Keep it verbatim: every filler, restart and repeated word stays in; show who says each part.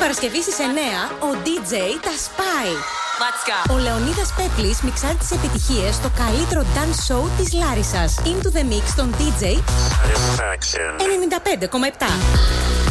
Speaker 1: Παρασκευή στις εννιά ο ντι τζέι τα σπάει.
Speaker 2: Let's go.
Speaker 1: Ο Λεωνίδας Πέπλης μιξάρει τις επιτυχίες στο καλύτερο dance show της Λάρισσας. Into the Mix των ντι τζέι ενενήντα πέντε κόμμα επτά.